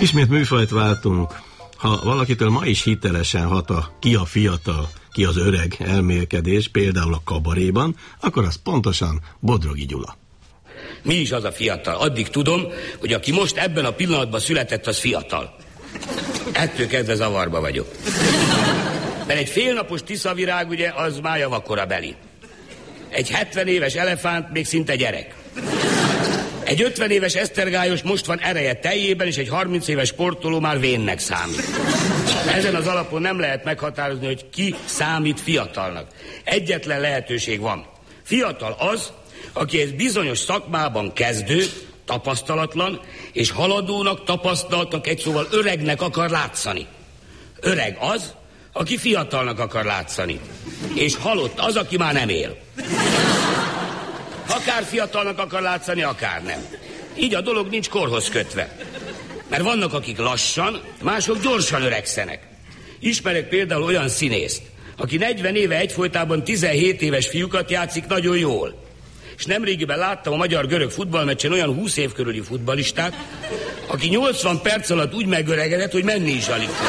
Ismét műfajt váltunk. Ha valakitől ma is hitelesen hat a ki a fiatal, ki az öreg elmélkedés, például a kabaréban, akkor az pontosan Bodrogi Gyula. Mi is az a fiatal? Addig tudom, hogy aki most ebben a pillanatban született, az fiatal. Ettől kezdve zavarba vagyok. Mert egy félnapos tiszavirág, ugye, az már javakora beli. Egy 70 éves elefánt még szinte gyerek. Egy 50 éves esztergályos most van ereje teljében, és egy 30 éves sportoló már vénnek számít. Ezen az alapon nem lehet meghatározni, hogy ki számít fiatalnak. Egyetlen lehetőség van. Fiatal az, aki egy bizonyos szakmában kezdő, tapasztalatlan, és haladónak, tapasztaltnak, egy szóval öregnek akar látszani. Öreg az, aki fiatalnak akar látszani. És halott az, aki már nem él. Akár fiatalnak akar látszani, akár nem. Így a dolog nincs korhoz kötve. Mert vannak, akik lassan, mások gyorsan öregszenek. Ismerek például olyan színészt, aki 40 éve egyfolytában 17 éves fiúkat játszik nagyon jól. És nemrégiben láttam a magyar-görög futballmeccsen olyan 20 év körüli futballistát, aki 80 perc alatt úgy megöregedett, hogy menni is alig tud.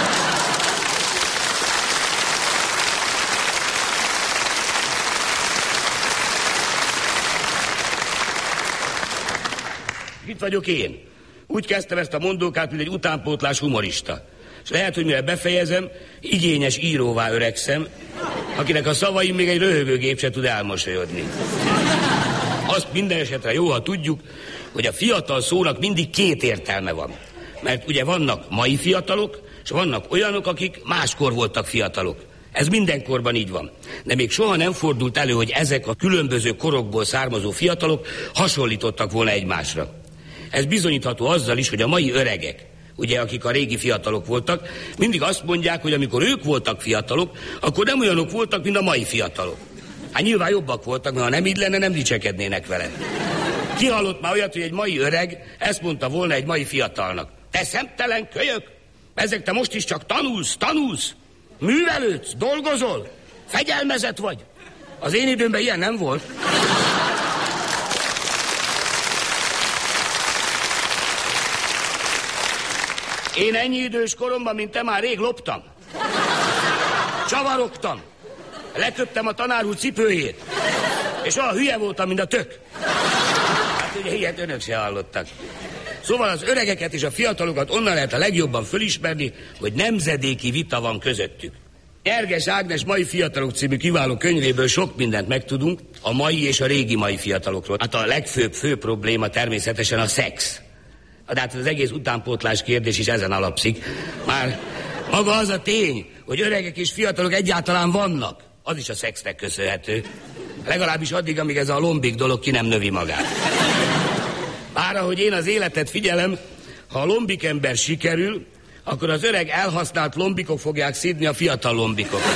Itt vagyok én. Úgy kezdtem ezt a mondókát, mint egy utánpótlás humorista. És lehet, hogy mire befejezem, igényes íróvá öregszem, akinek a szavaim még egy röhögőgép se tud elmosolyodni. Azt minden esetre jó, ha tudjuk, hogy a fiatal szónak mindig két értelme van. Mert ugye vannak mai fiatalok, és vannak olyanok, akik máskor voltak fiatalok. Ez mindenkorban így van. De még soha nem fordult elő, hogy ezek a különböző korokból származó fiatalok hasonlítottak volna egymásra. Ez bizonyítható azzal is, hogy a mai öregek, ugye, akik a régi fiatalok voltak, mindig azt mondják, hogy amikor ők voltak fiatalok, akkor nem olyanok voltak, mint a mai fiatalok. Hát nyilván jobbak voltak, mert ha nem így lenne, nem dicsekednének vele. Ki hallott már olyat, hogy egy mai öreg ezt mondta volna egy mai fiatalnak? Te szemtelen kölyök! Ezek te most is csak tanulsz, művelődsz, dolgozol, fegyelmezett vagy. Az én időmben ilyen nem volt. Én ennyi idős koromban, mint te, már rég loptam. Csavarogtam. Leköptem a tanár úr cipőjét. És olyan hülye voltam, mint a tök. Hát ugye ilyet önök se hallottak. Szóval az öregeket és a fiatalokat onnan lehet a legjobban fölismerni, hogy nemzedéki vita van közöttük. Nyerges Ágnes Mai Fiatalok című kiváló könyvéből sok mindent megtudunk a mai és a régi mai fiatalokról. Hát a legfőbb probléma természetesen a szex. De hát az egész utánpótlás kérdés is ezen alapszik. Már maga az a tény, hogy öregek és fiatalok egyáltalán vannak, az is a szexnek köszönhető. Legalábbis addig, amíg ez a lombik dolog ki nem növi magát. Bár ahogy én az életet figyelem, ha a lombik ember sikerül, akkor az öreg elhasznált lombikok fogják szídni a fiatal lombikokat.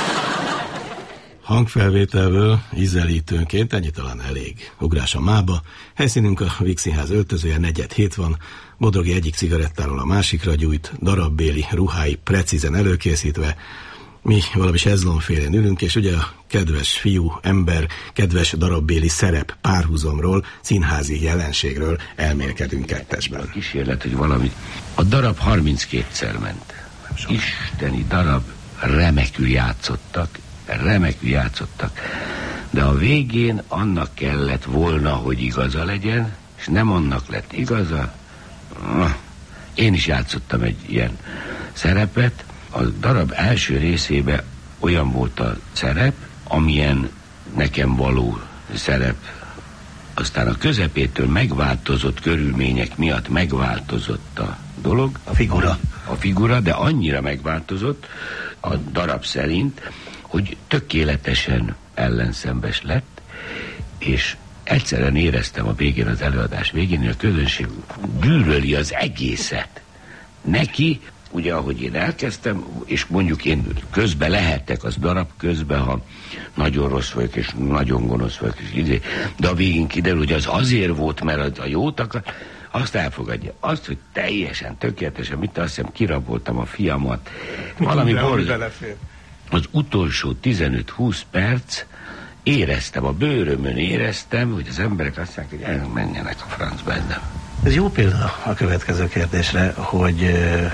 Hangfelvételből ízelítőnként ennyi talán elég. Ugrás a mába. Helyszínünk a Víg Színház öltözője, 4-7 van. Bodrogi egyik cigarettáról a másikra gyújt, darabbéli ruhái precízen előkészítve. Mi valami sezlonfélén ülünk, és ugye a kedves fiú, ember, kedves darabbéli szerep párhuzamról, színházi jelenségről elmélkedünk kettesben. A kísérlet, hogy valami... A darab 32-szer ment. Isteni darab, remekül játszottak, de a végén annak kellett volna, hogy igaza legyen, és nem annak lett igaza. Én is játszottam egy ilyen szerepet. A darab első részében olyan volt a szerep, amilyen nekem való szerep. Aztán a közepétől megváltozott körülmények miatt megváltozott a dolog. A figura, de annyira megváltozott a darab szerint, hogy tökéletesen ellenszembes lett, és egyszerűen éreztem a végén, az előadás végén, hogy a közönség gyűlöli az egészet. Neki, ugye ahogy én elkezdtem, és mondjuk én közben lehettek az darab közben, ha nagyon rossz vagyok, és nagyon gonosz vagyok, és de a végén kiderül, hogy az azért volt, mert a jót akar, azt elfogadja. Azt, hogy teljesen, tökéletesen, mit azt hiszem, kiraboltam a fiamat. Valami az utolsó 15-20 perc éreztem, a bőrömön éreztem, hogy az emberek azt mondják, hogy menjenek a francba, ez nem. Ez jó példa a következő kérdésre, hogy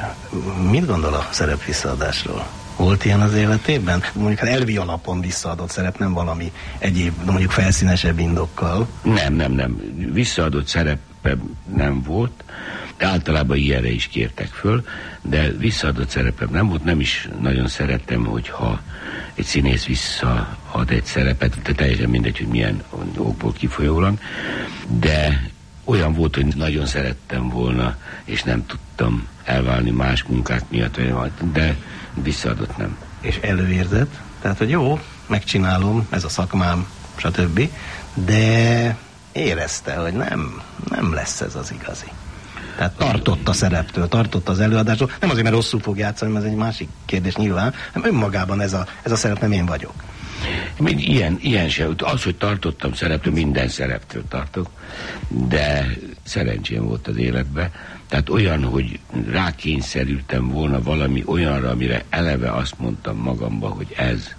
mit gondol a szerep visszaadásról? Volt ilyen az életében? Mondjuk elvi alapon visszaadott szerep, nem valami egyéb, mondjuk felszínesebb indokkal. Nem. Visszaadott szerepem nem volt. Általában ilyenre is kértek föl, de visszaadott szerepem nem volt. Nem is nagyon szerettem, hogyha egy színész visszaad egy szerepet, de teljesen mindegy, hogy milyen okból kifolyólag. De olyan volt, hogy nagyon szerettem volna, és nem tudtam elválni más munkák miatt, de visszaadott nem. És előérzett? Tehát, hogy jó, megcsinálom, ez a szakmám, stb. De érezte, hogy nem lesz ez az igazi. Tehát tartott a szereptől, tartott az előadástól. Nem azért, mert rosszul fog játszani, mert ez egy másik kérdés nyilván, hanem önmagában ez a szerep nem én vagyok. Ilyen se. Az, hogy tartottam szereptől, minden szereptől tartok, de szerencsém volt az életben. Tehát olyan, hogy rákényszerültem volna valami olyanra, amire eleve azt mondtam magamba, hogy ez,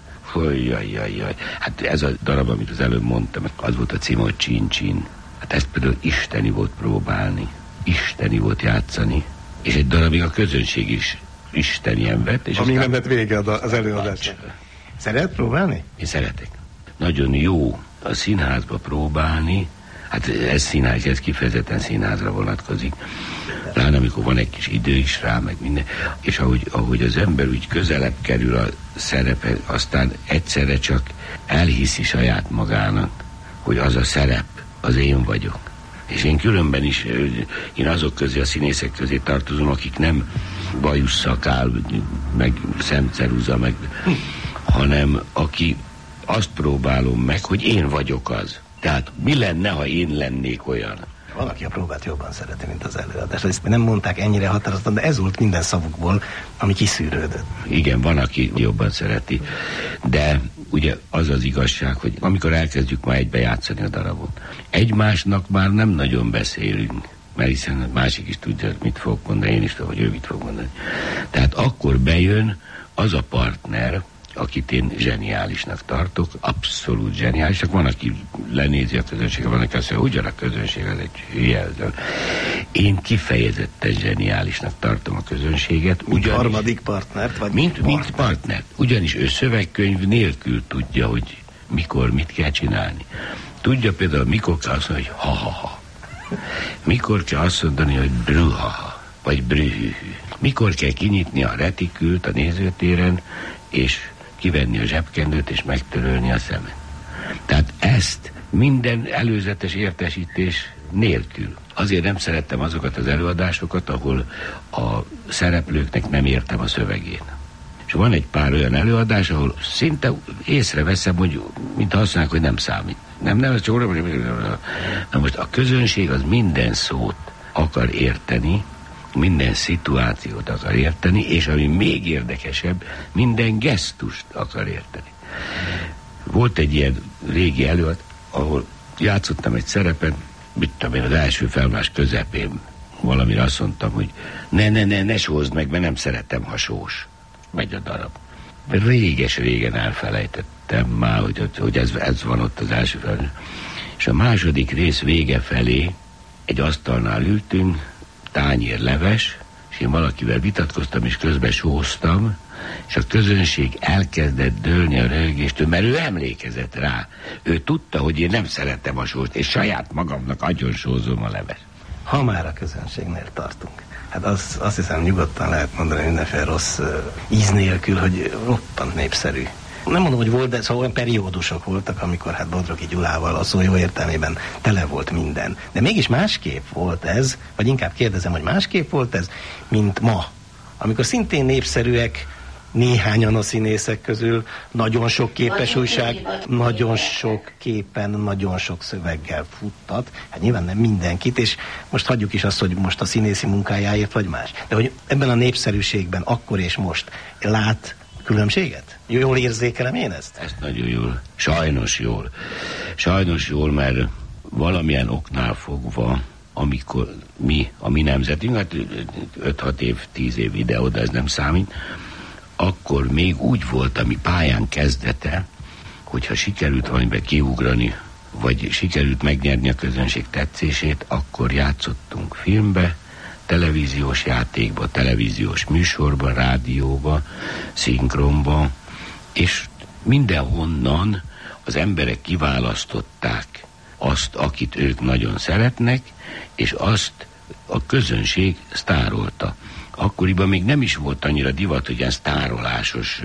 jaj. Hát ez a darab, amit az előbb mondtam, az volt a címe, hogy Csin-Csin. Hát ezt például isteni volt próbálni, isteni volt játszani, és egy darabig a közönség is istenien vett. És amíg nem lett vége az előadás. Szeret próbálni? Én szeretek. Nagyon jó a színházba próbálni, hát ez színház, ez kifejezetten színházra vonatkozik. Pláne amikor van egy kis idő is rá, meg minden. És ahogy az ember úgy közelebb kerül a szerepe, aztán egyszerre csak elhiszi saját magának, hogy az a szerep, az én vagyok. És én különben is, én azok közé, a színészek közé tartozom, akik nem bajusszakál, meg szemceruza, meg, hanem aki azt próbálom meg, hogy én vagyok az. Tehát mi lenne, ha én lennék olyan? Van, aki a próbát jobban szereti, mint az előadást. Ezt nem mondták ennyire határozottan, de ez volt minden szavukból, ami kiszűrődött. Igen, van, aki jobban szereti. De ugye az az igazság, hogy amikor elkezdjük már egybe játszani a darabot, egymásnak már nem nagyon beszélünk. Mert hiszen a másik is tudja, mit fog mondani, én is tudom, hogy ő mit fog mondani. Tehát akkor bejön az a partner, akit én zseniálisnak tartok, abszolút zseniálisnak. Van, aki lenézi a közönséget, van, aki azt mondja, ugyan a közönség, az egy hülye. Én kifejezetten zseniálisnak tartom a közönséget. Mint harmadik partnert? Vagy mint partnert. Ugyanis ő szövegkönyv nélkül tudja, hogy mikor mit kell csinálni. Tudja például, mikor kell azt mondani, hogy ha-ha-ha. Mikor kell azt mondani, hogy brüha-ha, vagy brühü-hü. Mikor kell kinyitni a retikült a nézőtéren, és kivenni a zsebkendőt, és megtörölni a szemet. Tehát ezt minden előzetes értesítés nélkül. Azért nem szerettem azokat az előadásokat, ahol a szereplőknek nem értem a szövegét. És van egy pár olyan előadás, ahol szinte észreveszem, hogy mint használják, hogy nem számít. Nem, ez csak... Na most a közönség az minden szót akar érteni, minden szituációt akar érteni, és ami még érdekesebb, minden gesztust akar érteni. Volt egy ilyen régi előad, ahol játszottam egy szerepet, mit tudom én, az első felvonás közepén valamire azt mondtam, hogy ne sózd meg, mert nem szeretem, ha sós. Megy a darab. Régen elfelejtettem már, hogy ez van ott az első felvonás. És a második rész vége felé egy asztalnál ültünk, tányér leves, és én valakivel vitatkoztam, és közben sóztam, és a közönség elkezdett dőlni a röhögéstől, mert ő emlékezett rá. Ő tudta, hogy én nem szeretem a sóst, és saját magamnak agyon sózom a leves. Ha már a közönségnél tartunk, hát azt hiszem nyugodtan lehet mondani mindenféle rossz íz nélkül, hogy roppant népszerű. Nem mondom, hogy volt, de szóval olyan periódusok voltak, amikor hát Bodrogi Gyulával a szó jó értelmében tele volt minden. De mégis másképp volt ez, vagy inkább kérdezem, hogy másképp volt ez, mint ma. Amikor szintén népszerűek néhányan a színészek közül, nagyon sok képes újság, nagyon sok képen, nagyon sok szöveggel futtat. Hát nyilván nem mindenkit, és most hagyjuk is azt, hogy most a színészi munkájáért vagy más. De hogy ebben a népszerűségben akkor és most lát különbséget? Jól érzékelem én ezt? Ezt nagyon jól. Sajnos jól, mert valamilyen oknál fogva, amikor a mi nemzetünk, hát 5-6 év, 10 év ide-oda, ez nem számít, akkor még úgy volt a mi pályán kezdete, hogyha sikerült valamiben kiugrani vagy sikerült megnyerni a közönség tetszését, akkor játszottunk filmbe, televíziós játékba, televíziós műsorba, rádióba, szinkronba, és mindenhonnan az emberek kiválasztották azt, akit ők nagyon szeretnek, és azt a közönség sztárolta. Akkoriban még nem is volt annyira divat, hogy ilyen sztárolásos,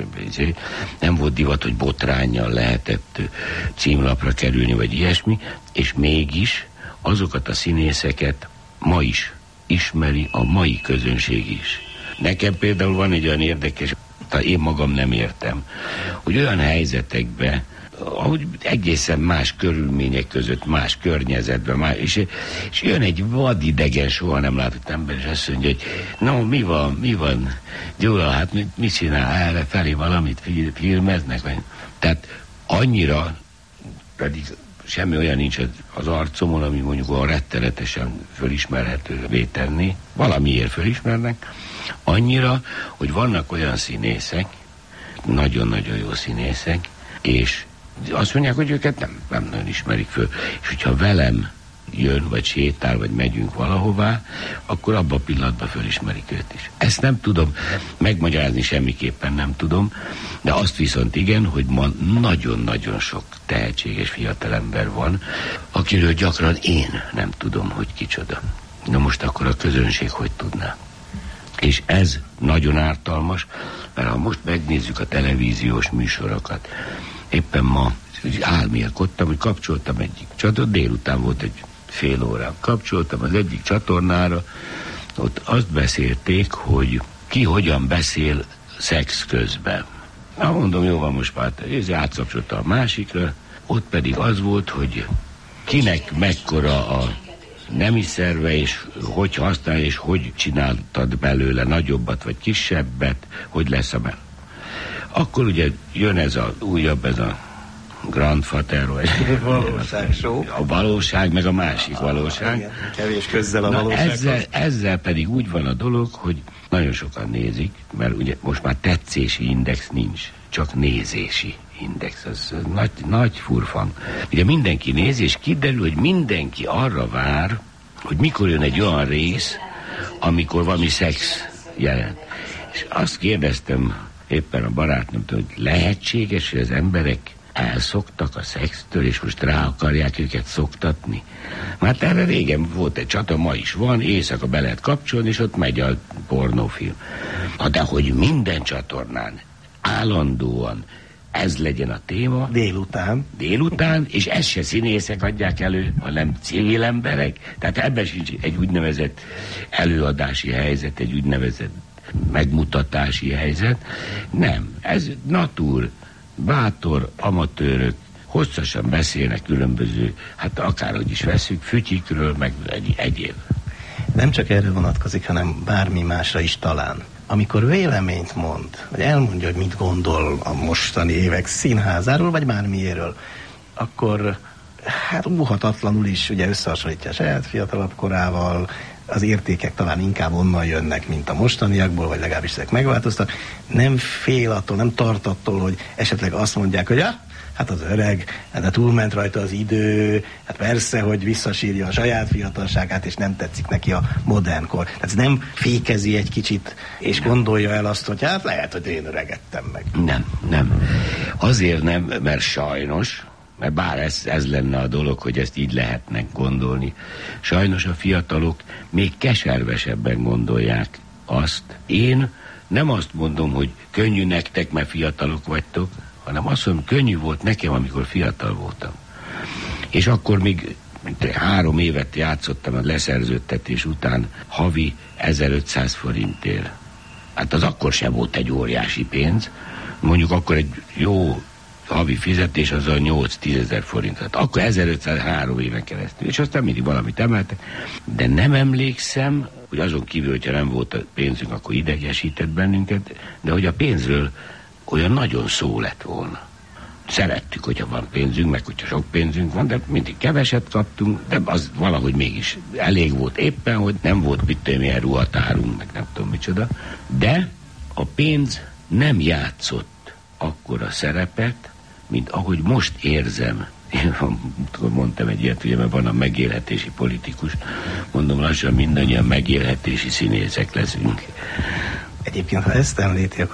nem volt divat, hogy botránnyal lehetett címlapra kerülni, vagy ilyesmi, és mégis azokat a színészeket ma is ismeri a mai közönség is. Nekem például van egy olyan érdekes, én magam nem értem, hogy olyan helyzetekben, ahogy egészen más körülmények között, más környezetben, és jön egy vadidegen, soha nem látott ember, és azt mondja, hogy no, mi van, Gyula, hát mit csinál, erre felé valamit filmeznek? Tehát annyira, pedig semmi olyan nincs az arcomon, ami mondjuk olyan rettenetesen fölismerhetővé tenni, valamiért fölismernek, annyira, hogy vannak olyan színészek, nagyon-nagyon jó színészek, és azt mondják, hogy őket nem nagyon ismerik föl. És hogyha velem jön, vagy sétál, vagy megyünk valahová, akkor abban a pillanatban fölismerik őt is. Ezt nem tudom megmagyarázni, semmiképpen nem tudom, de azt viszont igen, hogy ma nagyon-nagyon sok tehetséges fiatalember van, akiről gyakran én nem tudom, hogy kicsoda. Na most akkor a közönség hogy tudná? És ez nagyon ártalmas, mert ha most megnézzük a televíziós műsorokat, éppen ma álmélkodtam, hogy kapcsoltam egyik csatornára, délután volt egy fél órám, kapcsoltam az egyik csatornára, ott azt beszélték, hogy ki hogyan beszél szex közben. Na mondom, jó van, most már átszapcsolta a másikra, ott pedig az volt, hogy kinek mekkora a nemi szerve, és hogy használja, és hogy csináltad belőle nagyobbat, vagy kisebbet, hogy lesz a Akkor ugye jön ez a újabb, ez a Grandfather, valóság show. A valóság, meg a másik valóság. Igen, kevés közzel a valósághoz. Ezzel pedig úgy van a dolog, hogy nagyon sokan nézik, mert ugye most már tetszési index nincs, csak nézési index, az nagy furfang. Ugye mindenki nézi, és kiderül, hogy mindenki arra vár, hogy mikor jön egy olyan rész, amikor valami szex jelent. És azt kérdeztem éppen a barátnőmtől, hogy lehetséges, hogy az emberek elszoktak a szextől, és most rá akarják őket szoktatni. Mert erre régen volt egy csata, ma is van, éjszaka be lehet kapcsolni, és ott megy a pornófilm. De hogy minden csatornán állandóan ez legyen a téma. Délután, és ezt se színészek adják elő, hanem civil emberek. Tehát ebben sincs egy úgynevezett előadási helyzet, egy úgynevezett megmutatási helyzet. Nem, ez natur, bátor amatőrök hosszasan beszélnek különböző, hát akárhogy is veszük, fütyikről, meg egyéb. Nem csak erre vonatkozik, hanem bármi másra is talán. Amikor véleményt mond, vagy elmondja, hogy mit gondol a mostani évek színházáról, vagy bármiéről, akkor hát óhatatlanul is ugye összehasonlítja a saját fiatalabb korával, az értékek talán inkább onnan jönnek, mint a mostaniakból, vagy legalábbis ezek megváltoztak. Nem fél attól, nem tart attól, hogy esetleg azt mondják, hogy hát az öreg, de túlment rajta az idő, hát persze, hogy visszasírja a saját fiatalságát, és nem tetszik neki a modern kor. Tehát nem fékezi egy kicsit, és gondolja el azt, hogy hát lehet, hogy én öregettem meg. Nem. Azért nem, mert sajnos, mert bár ez lenne a dolog, hogy ezt így lehetnek gondolni, sajnos a fiatalok még keservesebben gondolják azt. Én nem azt mondom, hogy könnyű nektek, mert fiatalok vagytok, hanem azt mondom, könnyű volt nekem, amikor fiatal voltam. És akkor még 3 évet játszottam a leszerződtetés után havi 1500 forintért. Hát az akkor sem volt egy óriási pénz. Mondjuk akkor egy jó havi fizetés az a 8-10 ezer forint. Hát akkor 1503 éven keresztül. És aztán mindig valamit emeltek. De nem emlékszem, hogy azon kívül, hogyha nem volt a pénzünk, akkor idegesített bennünket, de hogy a pénzről olyan nagyon szó lett volna. Szerettük, hogyha van pénzünk, meg hogyha sok pénzünk van, de mindig keveset kaptunk, de az valahogy mégis elég volt éppen, hogy nem volt milyen ruhatárunk, meg nem tudom micsoda. De a pénz nem játszott akkora szerepet, mint ahogy most érzem Én mondtam egy ilyet, ugye, mert van a megélhetési politikus. Mondom, lassan mindannyian megélhetési színészek leszünk. Egyébként, ha ezt említi, akkor